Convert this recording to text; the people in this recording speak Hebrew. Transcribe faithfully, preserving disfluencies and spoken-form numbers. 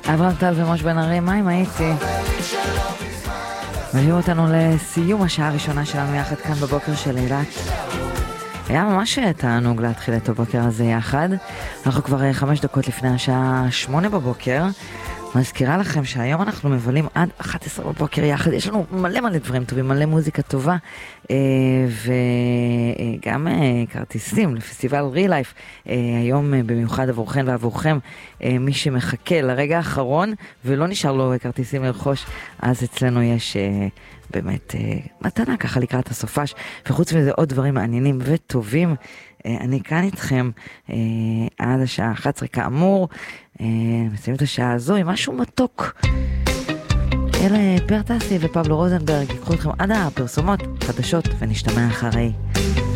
אברהם טל ומוש בן ארי, מה אם הייתי? מביאים אותנו לסיום השעה הראשונה שלנו יחד כאן בבוקר של אילת. היה ממש תענוג להתחיל את הבוקר הזה יחד. אנחנו כבר חמש דקות לפני השעה שמונה בבוקר. מזכירה לכם שהיום אנחנו מבלים עד אחת עשרה בבוקר יחד. יש לנו מלא מלא דברים טובים, מלא מוזיקה טובה, וגם כרטיסים לפסטיבל רילייף. היום במיוחד עבורכם ועבורכם, מי שמחכה לרגע האחרון ולא נשאר לו כרטיסים לרכוש, אז אצלנו יש באמת מתנה ככה לקראת הסופש, וחוץ מזה עוד דברים מעניינים וטובים. אני כאן איתכם עד השעה אחת עשרה כאמור. מסיים את השעה הזו עם משהו מתוק. אלה פרטסי ופבלו רוזנברג ייקחו אתכם עד הפרסומות חדשות ונשתמע אחרי.